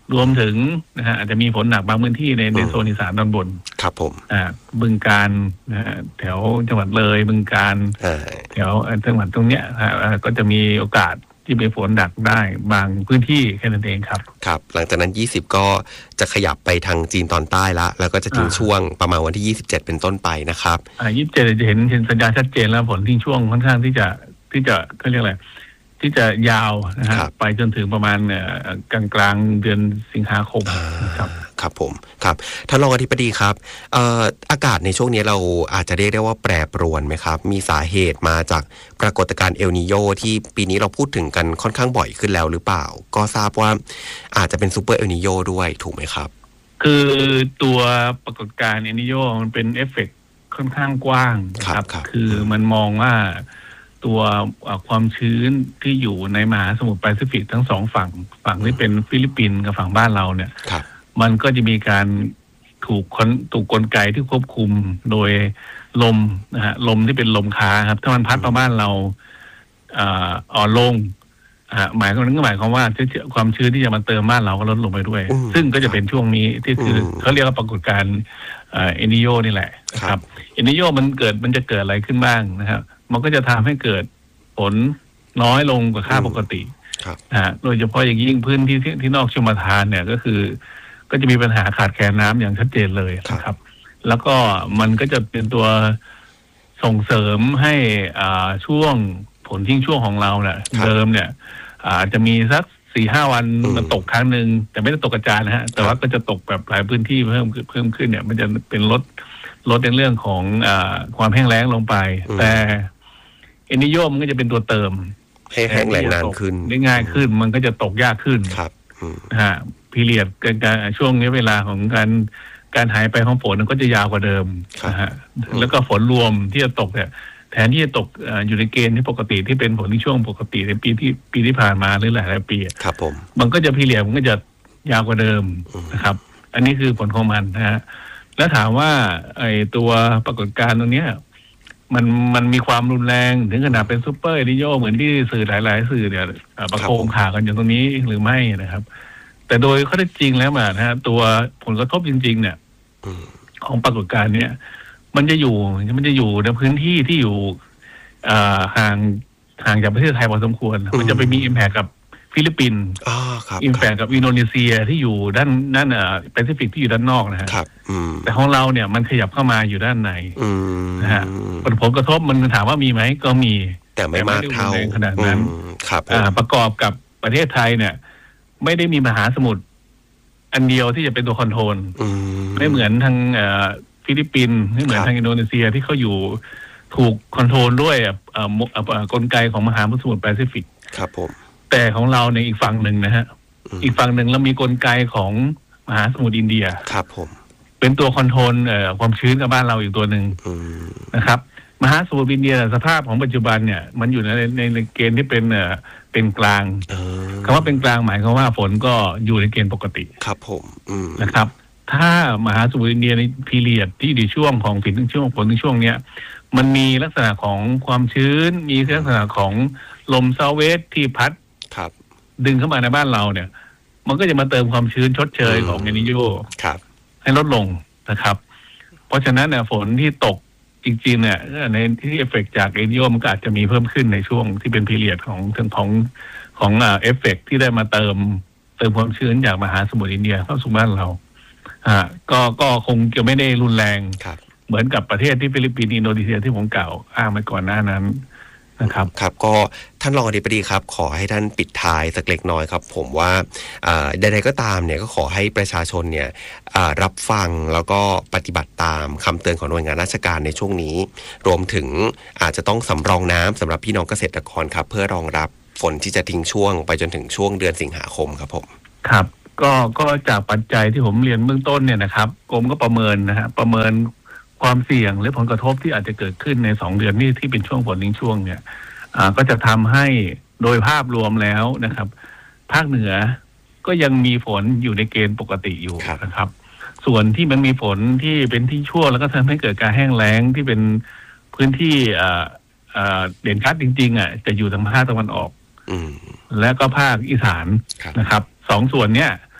S13: รวมถึงนะฮะอาจจะมีฝนหนักบางพื้นที่ในในโซนอีสานตอนบน
S12: ครับผม
S13: อ่าบึงกาฬนะฮะแถวจังหวัดเลยบึงกาฬแถวจังหวัดตรงเนี้ยก็จะมีโอกาสที่มีฝนหนักได้บางพื้นที่แค่นั้นเองครับ
S12: ครับหลังจากนั้นยี่สิบก็จะขยับไปทางจีนตอนใต้ละแล้วก็จะทิ้งช่วงประมาณวันที่ยี่สิบเจ็ดเป็นต้นไปนะครับ
S13: อ่ายี่สิบเจ็ดจะเห็นเห็นสัญญาณชัดเจนแล้วฝนทิ้งช่วงค่อนข้างที่จะที่จะเขาเรียกอะไรที่จะยาวนะฮะไปจนถึงประมาณกลางกลางเดือนสิงหาคมครับ
S12: ครับผมครับท่านรองอธิบดีครับเอ่ออากาศในช่วงนี้เราอาจจะเรียกได้ว่าแปรปรวนไหมครับมีสาเหตุมาจากปรากฏการณ์เอลนีโญที่ปีนี้เราพูดถึงกันค่อนข้างบ่อยขึ้นแล้วหรือเปล่าก็ทราบว่าอาจจะเป็นซูเปอร์เอลนีโญด้วยถูกไหมครับ
S13: คือตัวปรากฏการณ์เอลนีโญมันเป็นเอฟเฟกต์ค่อนข้างกว้างครับคือมันมองว่าตัวความชื้นที่อยู่ในมหาสมุทรแปซิฟิกทั้งสองฝั่งฝั่งที่เป็นฟิลิปปินส์กับฝั่งบ้านเราเนี่ยมันก็จะมีการถูกคนถูกกลไกที่ควบคุมโดยลมนะฮะลมที่เป็นลมค้าครับถ้ามันพัดมาบ้านเราอ่อนลงหมายความนั้นก็หมายความว่าความชื้นที่จะมาเติมบ้านเราก็ลดลงไปด้วยซึ่งก็จะเป็นช่วงนี้ที่คือเขาเรียกว่าปรากฏการณ์เอลนีโญนี่แหละครับเอลนีโญมันเกิดมันจะเกิดอะไรขึ้นบ้างนะครับมันก็จะทำให้เกิดฝนน้อยลงกว่าค่าปกตินะฮะโดยเฉพาะอย่างยิ่งพื้นที่ที่นอกชลประทานเนี่ยก็คือก็จะมีปัญหาขาดแคลนน้ำอย่างชัดเจนเลยนะครับแล้วก็มันก็จะเป็นตัวส่งเสริมให้อ่าช่วงฝนทิ้งช่วงของเราเนี่ยเดิมเนี่ยอาจจะมีสักสี่ห้าวันมันตกครั้งหนึ่งแต่ไม่ได้ตกกระจายนะฮะแต่ว่าก็จะตกแบบหลายพื้นที่เพิ่มเพิ่มขึ้นเนี่ยมันจะเป็นลดลดในเรื่องของอ่าความแห้งแล้งลงไปแต่เอลนีโญมันก็จะเป็นตัวเติม
S12: ให้แห้งแล้งนานขึ้น
S13: ได้ง่ายขึ้นมันก็จะตกยากขึ้น
S12: ครับ
S13: นะฮะพีเรียดการช่วงนี้เวลาของการการหายไปของฝนมันก็จะยาวกว่าเดิมนะฮะแล้วก็ฝนรวมที่จะตกเนี่ยแทนที่จะตกอยู่ในเกณฑ์ที่ปกติที่เป็นฝนในช่วงปกติในปีที่ปีที่ผ่านมาหรือหลายหลายปี
S12: ครับผม
S13: มันก็จะพีเรียดมันก็จะยาวกว่าเดิมนะครับอันนี้คือผลของมันนะฮะแล้วถามว่าไอ้ตัวปรากฏการณ์ตรงเนี้ยมันมันมีความรุนแรงถึงขนาดเป็นซูเปอร์เอลนีโญเหมือนที่สื่อหลายๆสื่อเนี่ยประโคมข่าวกันอย่างตรงนี้หรือไม่นะครับแต่โดยข้อเท็จจริงแล้วมานะฮะตัวผลกระทบจริงๆเนี่ยของปรากฏการณ์เนี้ยมันจะอยู่มันจะอยู่ในพื้นที่ที่อยู่ห่างห่างจากประเทศไทยพอสมควรมันจะไปมีอิมแพคกับฟิลิปปินส์อิมแพคกับอินโดนีเซียที่อยู่ด้านด้านเอ่อแปซิฟิกที่อยู่ด้านนอกนะฮะแต่ของเราเนี่ยมันขยับเข้ามาอยู่ด้านในนะฮะผลกระทบมันถามว่ามีไหมก็มี
S12: แต่ไม่มากเท่า
S13: ขนาดนั้นประกอบกับประเทศไทยเนี่ยไม่ได้มีมหาสมุทรอันเดียวที่จะเป็นตัวคอนโทรลไม่เหมือนทางฟิลิปปินส์ไม่เหมือนทางอินโดนีเซียที่เขาอยู่ถูกคอนโทรลด้วยกลไกของมหาสมุทรแปซิฟิก
S12: ครับผม
S13: แต่ของเราในอีกฝั่งหนึ่งนะฮะอีกฝั่งหนึ่งเรามีกลไกของมหาสมุทรอินเดีย
S12: ครับผม
S13: เป็นตัวคอนโทรลความชื้นกับบ้านเราอีกตัวหนึ่งนะครับมหาสมุทรอินเดียสภาพของปัจจุบันเนี่ยมันอยู่ในในในเกณฑ์ที่เป็นเป็นกลางคำว่าเป็นกลางหมายความว่าฝนก็อยู่ในเกณฑ์ปกติ
S12: ครับผม
S13: นะครับถ้ามหาสมุทรอินเดียในพีเรียดที่อยู่ช่วงของฝนช่วงฝนช่วงเนี้ยมันมีลักษณะของความชื้นมีลักษณะของลมเซาเวสที่พัดดึงเข้ามาในบ้านเราเนี่ยมันก็จะมาเติมความชื้นชดเชยของเอลนีโญให้ลดลงนะครับเพราะฉะนั้นเนี่ยฝนที่ตกจริงๆเนี่ยในที่เอฟเฟกต์จากเอลนีโญมันก็อาจจะมีเพิ่มขึ้นในช่วงที่เป็นพีเรียดของของของเอฟเฟกต์ที่ได้มาเติมเติมความชื้นจากมหาสมุทรอินเดียเข้าสู่บ้านเราอ่าก็ก็คงจะไม่ได้รุนแรงเหมือนกับประเทศที่ฟิลิปปินส์อินโดนีเซียที่ผมกล่าวอ้างไปก่อนหน้านั้นนะครับ
S12: ครับก็ท่านรองอธิบดีครับขอให้ท่านปิดท้ายสักเล็กน้อยครับผมว่าใดๆก็ตามเนี่ยก็ขอให้ประชาชนเนี่ยรับฟังแล้วก็ปฏิบัติตามคำเตือนของหน่วยงานราชการในช่วงนี้รวมถึงอาจจะต้องสำรองน้ำสำหรับพี่น้องเกษตรกรครับเพื่อรองรับฝนที่จะทิ้งช่วงไปจนถึงช่วงเดือนสิงหาคมครับผม
S13: ครับก็ก็จากปัจจัยที่ผมเรียนเบื้องต้นเนี่ยนะครับกรมก็ประเมินนะฮะประเมินความเสี่ยงหรือผลกระทบที่อาจจะเกิดขึ้นในสองเดือนนี้ที่เป็นช่วงฝนทิ้งช่วงเนี่ยก็จะทำให้โดยภาพรวมแล้วนะครับภาคเหนือก็ยังมีฝนอยู่ในเกณฑ์ปกติอยู่นะครับส่วนที่มันมีฝนที่เป็นที่ชั่วแล้วก็ทำให้เกิดการแห้งแล้งที่เป็นพื้นที่เด่นชัดจริงๆอ่ะจะอยู่ทางภาคตะวันออกและก็ภาคอีสานนะครับสองส่วนเนี้ย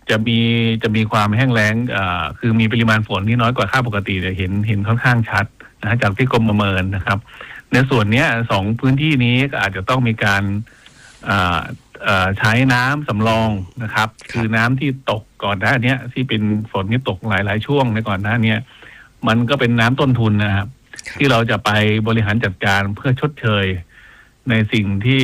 S13: จะมีจะมีความแห้งแล้งอ่าคือมีปริมาณฝนที่น้อยกว่าค่าปกติเนี่ยเห็นเห็นค่อนข้างชัดนะฮะจากที่กรมประเมินนะครับในส่วนนี้สองพื้นที่นี้ก็อาจจะต้องมีการอ่าใช้น้ำสำรองนะครับคือน้ำที่ตกก่อนหน้านี้ที่เป็นฝนที่ตกหลายๆช่วงในก่อนหน้านี้มันก็เป็นน้ำต้นทุนนะครับที่เราจะไปบริหารจัดการเพื่อชดเชยในสิ่งที่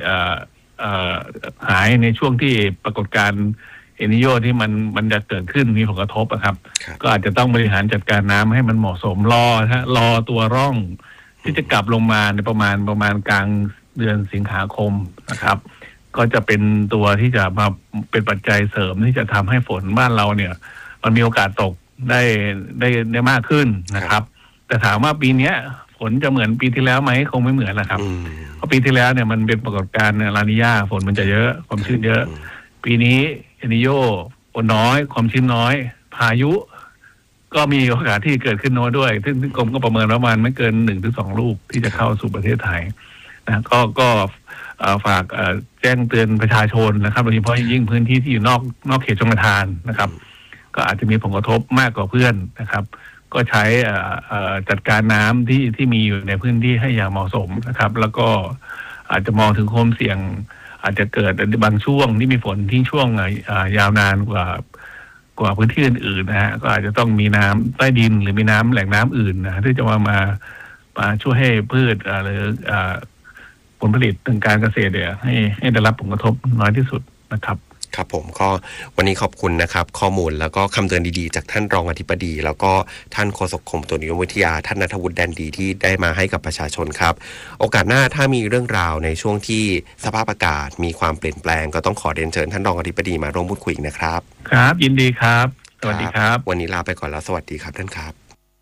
S13: หายในช่วงที่ปรากฏการณ์เอลนิโญที่มันมันจะเกิดขึ้นมีผลกระทบนะครับก็อาจจะต้องบริหารจัดการน้ำให้มันเหมาะสมรอฮะรอตัวร่องที่จะกลับลงมาในประมาณประมาณกลางเดือนสิงหาคมนะครับก็จะเป็นตัวที่จะมาเป็นปัจจัยเสริมที่จะทำให้ฝนบ้านเราเนี่ยมันมีโอกาสตกได้ได้ได้มากขึ้นนะครับแต่ถามว่าปีนี้ฝนจะเหมือนปีที่แล้วไหมคงไม่เหมือนนะครับเพราะปีที่แล้วเนี่ยมันเป็นปรากฏการณ์ลานีญาฝนมันจะเยอะความชื้นเยอะปีนี้เอลนิโญฝนน้อยความชื้นน้อยพายุก็มีโอกาสที่เกิดขึ้นน้อยด้วยซึ่งกรมก็ประเมินประมาณไม่เกินหนึ่งถึงสองลูกที่จะเข้าสู่ประเทศไทยนะก็ก็ฝากแจ้งเตือนประชาชนนะครับโดยเฉพาะยิ่งพื้นที่ที่อยู่นอกนอกเขตชลประทานนะครับก็อาจจะมีผลกระทบมากกว่าเพื่อนนะครับก็ใช้จัดการน้ำที่ที่มีอยู่ในพื้นที่ให้อย่างเหมาะสมนะครับแล้วก็อาจจะมองถึงความเสี่ยงอาจจะเกิดบางช่วงที่มีฝนที่ช่วงยาวนานกว่ากว่าพื้นที่อื่นๆนะฮะก็อาจจะต้องมีน้ำใต้ดินหรือมีน้ำแหล่งน้ำอื่นนะที่จะมามามาช่วยให้พืชหรือผลผลิตทางการเกษตรเนี่ยให้ให้ได้รับผลกระทบน้อยที่สุดนะครับ
S12: ครับผมก็วันนี้ขอบคุณนะครับข้อมูลแล้วก็คำเตือนดีๆจากท่านรองอธิบดีแล้วก็ท่านโฆษกกรมอุตุนิยมวิทยาท่านณัฐวุฒิแดนดีที่ได้มาให้กับประชาชนครับโอกาสหน้าถ้ามีเรื่องราวในช่วงที่สภาพอากาศมีความเปลี่ยนแปลงก็ต้องขอเรียนเชิญท่านรองอธิบดีมาร่วมพูดคุยนะครับ
S13: ครับยินดีครับสวัสดีครับ
S12: วันนี้ลาไปก่อนแล้วสวัสดีครับท่านครับ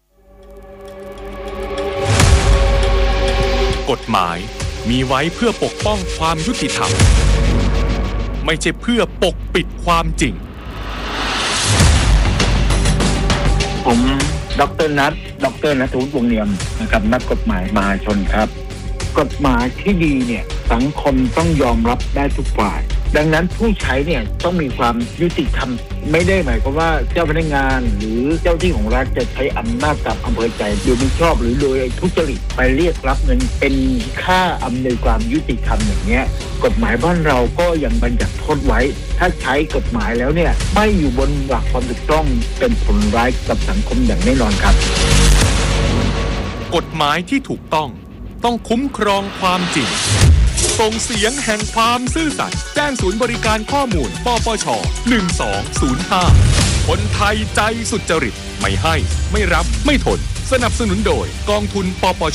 S14: กฎหมายมีไว้เพื่อปกป้องความยุติธรรมไม่ใช่เพื่อปกปิดความจริง
S15: ผมดร.นัทดร.ณัฐวุฒิวงศ์เนียมนะครับนักกฎหมายมหาชนครับกฎหมายที่ดีเนี่ยสังคมต้องยอมรับได้ทุกฝ่ายดังนั้นผู้ใช้เนี่ยต้องมีความยุติธรรมไม่ได้หมายความว่าเจ้าพนักงานหรือเจ้าที่ของรัฐจะใช้อำนาจกับอำเภอใจโดยไม่ชอบหรือโดยทุจริตไปเรียกรับเงินเป็นค่าอำนวยความยุติธรรมอย่างเงี้ยกฎหมายบ้านเราก็ยังบัญญัติโทษไว้ถ้าใช้กฎหมายแล้วเนี่ยไม่อยู่บนหลักความถูกต้องเป็นผลร้ายกับสังคมอย่างแน่นอนครับ
S14: กฎหมายที่ถูกต้องต้องคุ้มครองความจริงส่งเสียงแห่งความซื่อสัตย์แจ้งศูนย์บริการข้อมูลปปชหนึ่งสองศูนย์ห้าคนไทยใจสุจริตไม่ให้ไม่รับไม่ทนสนับสนุนโดยกองทุนปปช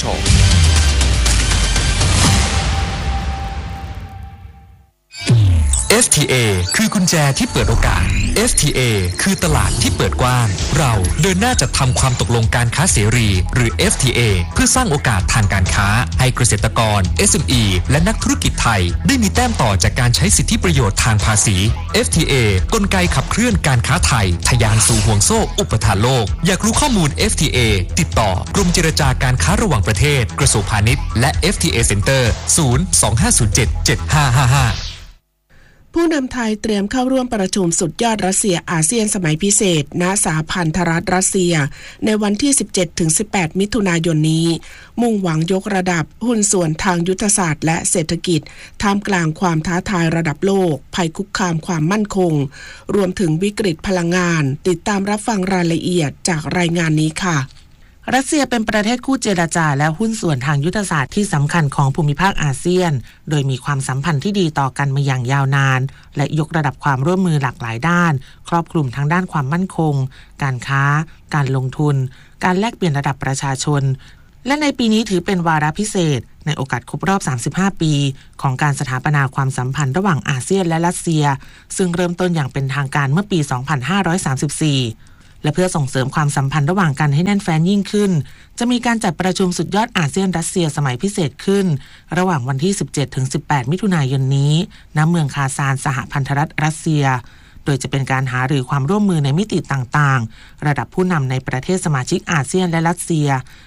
S16: เอฟ ที เอ คือกุญแจที่เปิดโอกาส เอฟ ที เอ คือตลาดที่เปิดกว้างเราเดินหน้าจัดทำความตกลงการค้าเสรีหรือ เอฟ ที เอ เพื่อสร้างโอกาสทางการค้าให้เกษตรกร เอส เอ็ม อี และนักธุรกิจไทยได้มีแต้มต่อจากการใช้สิทธิประโยชน์ทางภาษี เอฟ ที เอ กลไกขับเคลื่อนการค้าไทยทะยานสู่ห่วงโซ่อุปทานโลกอยากรู้ข้อมูล เอฟ ที เอ ติดต่อกรมเจรจาการค้าระหว่างประเทศกระทรวงพาณิชย์และ เอฟ ที เอ Center ศูนย์ สอง ห้า ศูนย์ เจ็ด เจ็ด ห้า ห้า ห้า
S4: ผู้นำไทยเตรียมเข้าร่วมประชุมสุดยอดรัสเซียอาเซียนสมัยพิเศษณสหพันธรัฐรัสเซียในวันที่ สิบเจ็ดถึงสิบแปด มิถุนายนนี้มุ่งหวังยกระดับหุ้นส่วนทางยุทธศาสตร์และเศรษฐกิจท่ามกลางความท้าทายระดับโลกภัยคุกคามความมั่นคงรวมถึงวิกฤตพลังงานติดตามรับฟังรายละเอียดจากรายงานนี้ค่ะรัสเซียเป็นประเทศคู่เจรจาและหุ้นส่วนทางยุทธศาสตร์ที่สำคัญของภูมิภาคอาเซียนโดยมีความสัมพันธ์ที่ดีต่อกันมาอย่างยาวนานและยกระดับความร่วมมือหลากหลายด้านครอบคลุมทั้งด้านความมั่นคงการค้าการลงทุนการแลกเปลี่ยนระดับประชาชนและในปีนี้ถือเป็นวาระพิเศษในโอกาสครบรอบสามสิบห้าปีของการสถาปนาความสัมพันธ์ระหว่างอาเซียนและรัสเซียซึ่งเริ่มต้นอย่างเป็นทางการเมื่อปีสองพันห้าร้อยสามสิบสี่และเพื่อส่งเสริมความสัมพันธ์ระหว่างกันให้แน่นแฟ้นยิ่งขึ้นจะมีการจัดประชุมสุดยอดอาเซียนรัสเซียสมัยพิเศษขึ้นระหว่างวันที่ สิบเจ็ดถึงสิบแปด มิถุนายนนี้ณเมืองคาซานสหพันธรัฐรัสเซียโดยจะเป็นการหารือความร่วมมือในมิติต่างๆระดับผู้นำในประเทศสมาชิกอาเซียนและรัสเซีย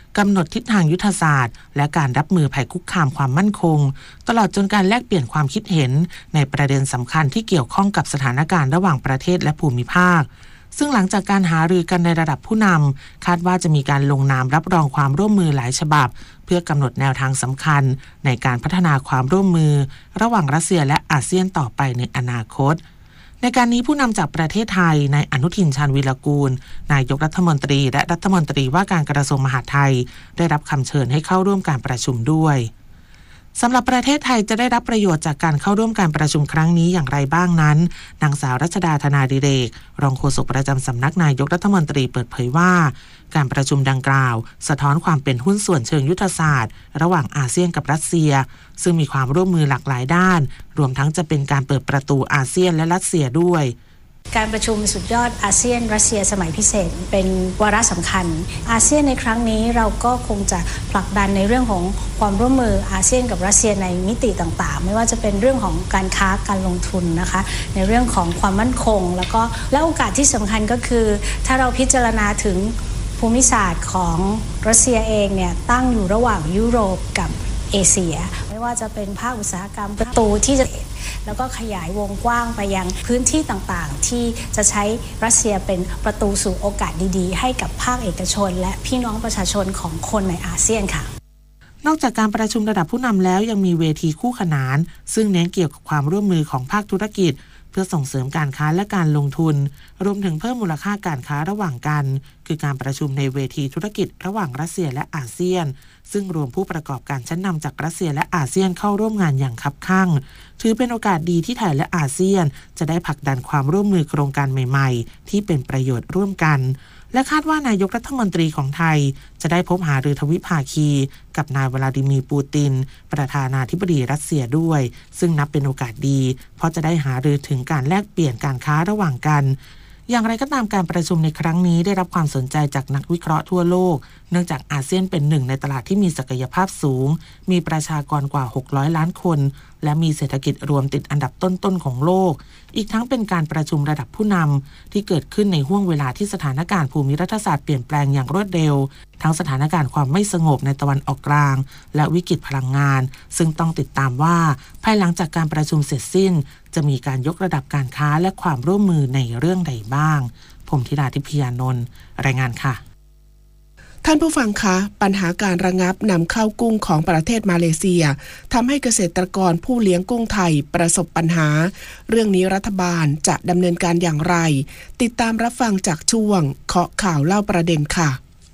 S17: กำหนดทิศทางยุทธศาสตร์และการรับมือภัยคุกคามความมั่นคงตลอดจนการแลกเปลี่ยนความคิดเห็นในประเด็นสำคัญที่เกี่ยวข้องกับสถานการณ์ระหว่างประเทศและภูมิภาคซึ่งหลังจากการหารือกันในระดับผู้นำคาดว่าจะมีการลงนามรับรองความร่วมมือหลายฉบับเพื่อกำหนดแนวทางสำคัญในการพัฒนาความร่วมมือระหว่างรัสเซียและอาเซียนต่อไปในอนาคตในการนี้ผู้นำจากประเทศไทยนายอนุทินชาญวีรกูลนายกรัฐมนตรีและรัฐมนตรีว่าการกระทรวงมหาดไทยได้รับคำเชิญให้เข้าร่วมการประชุมด้วยสำหรับประเทศไทยจะได้รับประโยชน์จากการเข้าร่วมการประชุมครั้งนี้อย่างไรบ้างนั้นนางสาวรัชดาธนาดิเรกรองโฆษกประจำสำนักนายกรัฐมนตรีเปิดเผยว่าการประชุมดังกล่าวสะท้อนความเป็นหุ้นส่วนเชิงยุทธศาสตร์ระหว่างอาเซียนกับรัสเซียซึ่งมีความร่วมมือหลากหลายด้านรวมทั้งจะเป็นการเปิดประตูอาเซียนและรัสเซียด้วย
S18: การประชุมสุดยอดอาเซียนรัสเซียสมัยพิเศษเป็นวาระสำคัญอาเซียนในครั้งนี้เราก็คงจะผลักดันในเรื่องของความร่วมมืออาเซียนกับรัสเซียในมิติต่างๆไม่ว่าจะเป็นเรื่องของการค้าการลงทุนนะคะในเรื่องของความมั่นคงแล้วก็และโอกาสที่สำคัญก็คือถ้าเราพิจารณาถึงภูมิศาสตร์ของรัสเซียเองเนี่ยตั้งอยู่ระหว่างยุโรปกับเอเชียไม่ว่าจะเป็นภาคอุตสาหกรรมประตูที่จะแล้วก็ขยายวงกว้างไปยังพื้นที่ต่างๆที่จะใช้รัสเซียเป็นประตูสู่โอกาสดีๆให้กับภาคเอกชนและพี่น้องประชาชนของคนในอาเซียนค่ะ
S17: นอกจากการประชุมระดับผู้นำแล้วยังมีเวทีคู่ขนานซึ่งเน้นเกี่ยวกับความร่วมมือของภาคธุรกิจเพื่อส่งเสริมการค้าและการลงทุนรวมถึงเพิ่มมูลค่าการค้าระหว่างกันคือการประชุมในเวทีธุรกิจระหว่างรัสเซียและอาเซียนซึ่งรวมผู้ประกอบการชั้นนำจากรัสเซียและอาเซียนเข้าร่วมงานอย่างคับคั่งถือเป็นโอกาสดีที่ไทยและอาเซียนจะได้ผลักดันความร่วมมือโครงการใหม่ๆที่เป็นประโยชน์ร่วมกันและคาดว่านายกรัฐมนตรีของไทยจะได้พบหารือทวิภาคีกับนายวลาดิมีร์ปูตินประธานาธิบดีรัสเซียด้วยซึ่งนับเป็นโอกาสดีเพราะจะได้หารือถึงการแลกเปลี่ยนการค้าระหว่างกันอย่างไรก็ตามการประชุมในครั้งนี้ได้รับความสนใจจากนักวิเคราะห์ทั่วโลกเนื่องจากอาเซียนเป็นหนึ่งในตลาดที่มีศักยภาพสูงมีประชากรกว่าหกร้อยล้านคนและมีเศรษฐกิจรวมติดอันดับต้นๆของโลกอีกทั้งเป็นการประชุมระดับผู้นำที่เกิดขึ้นในห้วงเวลาที่สถานการณ์ภูมิรัฐศาสตร์เปลี่ยนแปลงอย่างรวดเร็วทั้งสถานการณ์ความไม่สงบในตะวันออกกลางและวิกฤตพลังงานซึ่งต้องติดตามว่าภายหลังจากการประชุมเสร็จสิ้นจะมีการยกระดับการค้าและความร่วมมือในเรื่องใดบ้างผมธิดาทิพยานนท์รายงานค่ะ
S4: ท่านผู้ฟังคะปัญหาการระงับนำเข้ากุ้งของประเทศมาเลเซียทำให้เกษตรกรผู้เลี้ยงกุ้งไทยประสบปัญหาเรื่องนี้รัฐบาลจะดำเนินการอย่างไรติดตามรับฟังจากช่วงเคาะข่าวเล่าประเด็นค่ะ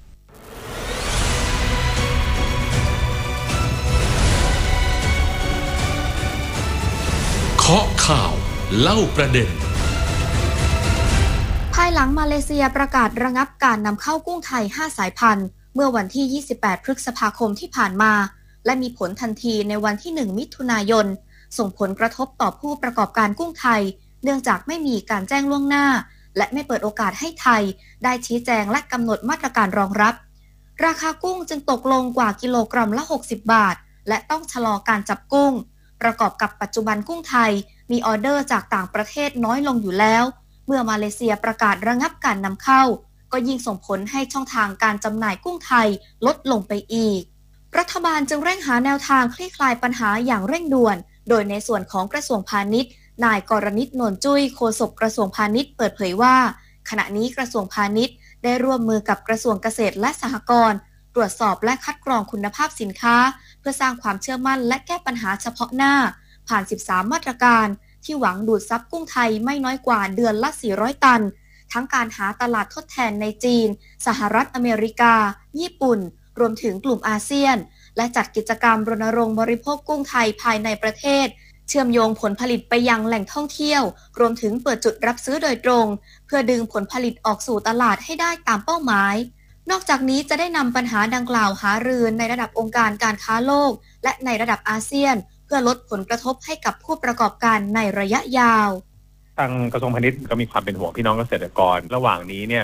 S19: เคาะข่าวเล่าประเด็น
S20: ภายหลังมาเลเซียประกาศระงับการนำเข้ากุ้งไทยห้าสายพันธุ์เมื่อวันที่ยี่สิบแปดพฤษภาคมที่ผ่านมาและมีผลทันทีในวันที่หนึ่งมิถุนายนส่งผลกระทบต่อผู้ประกอบการกุ้งไทยเนื่องจากไม่มีการแจ้งล่วงหน้าและไม่เปิดโอกาสให้ไทยได้ชี้แจงและกำหนดมาตรการรองรับราคากุ้งจึงตกลงกว่ากิโลกรัมละหกสิบบาทและต้องชะลอการจับกุ้งประกอบกับปัจจุบันกุ้งไทยมีออเดอร์จากต่างประเทศน้อยลงอยู่แล้วเมื่อมาเลเซียประกาศระงับการนำเข้าก็ยิ่งส่งผลให้ช่องทางการจำหน่ายกุ้งไทยลดลงไปอีกรัฐบาลจึงเร่งหาแนวทางคลี่คลายปัญหาอย่างเร่งด่วนโดยในส่วนของกระทรวงพาณิชย์นายกรณิต นวลจุ้ยโฆษกกระทรวงพาณิชย์เปิดเผยว่าขณะนี้กระทรวงพาณิชย์ได้ร่วมมือกับกระทรวงเกษตรและสหกรณ์ตรวจสอบและคัดกรองคุณภาพสินค้าเพื่อสร้างความเชื่อมั่นและแก้ปัญหาเฉพาะหน้าผ่านสิบสามมาตรการที่หวังดูดซับกุ้งไทยไม่น้อยกว่าเดือนละสี่ร้อยตันทั้งการหาตลาดทดแทนในจีนสหรัฐอเมริกาญี่ปุ่นรวมถึงกลุ่มอาเซียนและจัดกิจกรรมรณรงค์บริโภคกุ้งไทยภายในประเทศเชื่อมโยงผลผลิตไปยังแหล่งท่องเที่ยวรวมถึงเปิดจุดรับซื้อโดยตรงเพื่อดึงผลผลิตออกสู่ตลาดให้ได้ตามเป้าหมายนอกจากนี้จะได้นำปัญหาดังกล่าวหารือในระดับองค์การการค้าโลกและในระดับอาเซียนเพื่อลดผลกระทบให้กับผู้ประกอบการในระยะยาว
S21: ทางกระทรวงพาณิชย์ก็มีความเป็นห่วงพี่น้องเกษตรกรระหว่างนี้เนี่ย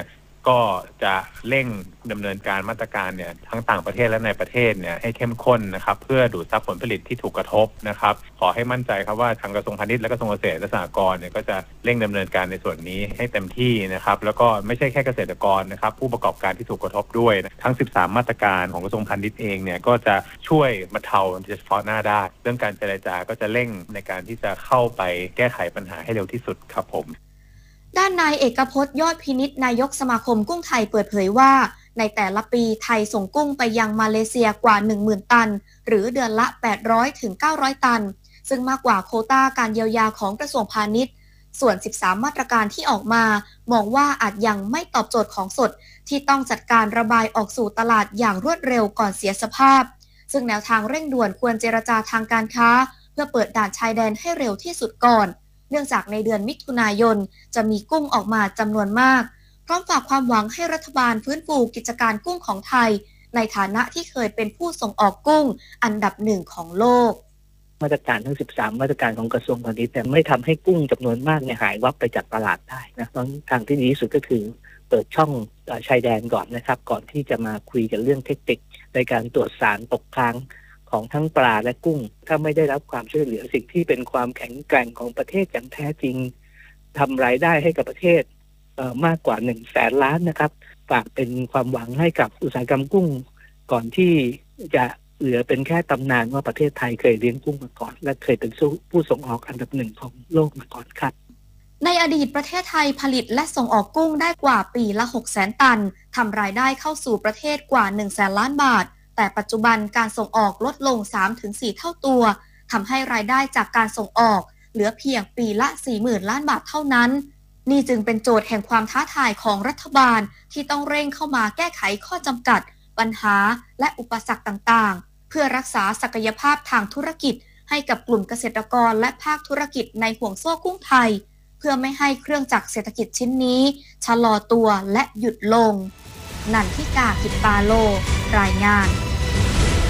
S21: ก็จะเร่งดำเนินการมาตรการเนี่ยทั้งต่างประเทศและในประเทศเนี่ยให้เข้มข้นนะครับเพื่อดูดซับผลผลิตที่ถูกกระทบนะครับขอให้มั่นใจครับว่าทางกระทรวงพาณิชย์และกระทรวงเกษตรและสหกรณ์เนี่ยก็จะเร่งดำเนินการในส่วนนี้ให้เต็มที่นะครับแล้วก็ไม่ใช่แค่เกษตรกรนะครับผู้ประกอบการที่ถูกกระทบด้วยทั้งสิบสามมาตรการของกระทรวงพาณิชย์เองเนี่ยก็จะช่วยบรรเทาเฉพาะหน้าได้เรื่องการเจรจาก็จะเร่งในการที่จะเข้าไปแก้ไขปัญหาให้เร็วที่สุดครับผม
S20: ด้านนายเอกพจน์ยอดพินิจนายกสมาคมกุ้งไทยเปิดเผยว่าในแต่ละปีไทยส่งกุ้งไปยังมาเลเซียกว่า หนึ่งหมื่น ตันหรือเดือนละ แปดร้อยถึงเก้าร้อย ตันซึ่งมากกว่าโควต้าการเยียวยาของกระทรวงพาณิชย์ส่วนสิบสามมาตรการที่ออกมามองว่าอาจยังไม่ตอบโจทย์ของสดที่ต้องจัดการระบายออกสู่ตลาดอย่างรวดเร็วก่อนเสียสภาพซึ่งแนวทางเร่งด่วนควรเจรจาทางการค้าเพื่อเปิดด่านชายแดนให้เร็วที่สุดก่อนเนื่องจากในเดือนมิถุนายนจะมีกุ้งออกมาจำนวนมากพร้อมฝากความหวังให้รัฐบาลฟื้นฟูกิจการกุ้งของไทยในฐานะที่เคยเป็นผู้ส่งออกกุ้งอันดับหนึ่งของโลก
S22: มาตรการทั้งสิบสามมาตรการของกระทรวงพาณิชย์แต่ไม่ทำให้กุ้งจำนวนมากเนี่ยหายวับไปจากตลาดได้นะเพราะทางที่ดีที่สุดก็คือเปิดช่องชายแดนก่อนนะครับก่อนที่จะมาคุยกันเรื่องเทคนิคในการตรวจสารตกค้างของทั้งปลาและกุ้งถ้าไม่ได้รับความช่วยเหลือสิ่งที่เป็นความแข็งแกร่งของประเทศอย่างแท้จริงทำรายได้ให้กับประเทศมากกว่าหนึ่งแสนล้านนะครับฝากเป็นความหวังให้กับอุตสาหกรรมกุ้งก่อนที่จะเหลือเป็นแค่ตำนานว่าประเทศไทยเคยเลี้ยงกุ้งมาก่อนและเคยเป็นผู้ส่งออกอันดับหนึ่งของโลกมาก่อนครับ
S20: ในอดีตประเทศไทยผลิตและส่งออกกุ้งได้กว่าปีละ หกแสน ตันทำรายได้เข้าสู่ประเทศกว่า หนึ่งแสน ล้านบาทแต่ปัจจุบันการส่งออกลดลง สามถึงสี่ เท่าตัวทำให้รายได้จากการส่งออกเหลือเพียงปีละ สี่หมื่น ล้านบาทเท่านั้นนี่จึงเป็นโจทย์แห่งความท้าทายของรัฐบาลที่ต้องเร่งเข้ามาแก้ไขข้อจำกัดปัญหาและอุปสรรคต่างๆเพื่อรักษาศักยภาพทางธุรกิจให้กับกลุ่มเกษตรกรและภาคธุรกิจในห่วงโซ่กุ้งไทยเพื่อไม่ให้เครื่องจักรเศรษฐกิจชิ้นนี้ชะลอตัวและหยุดลงนันทิกา กิจปาโลรายงาน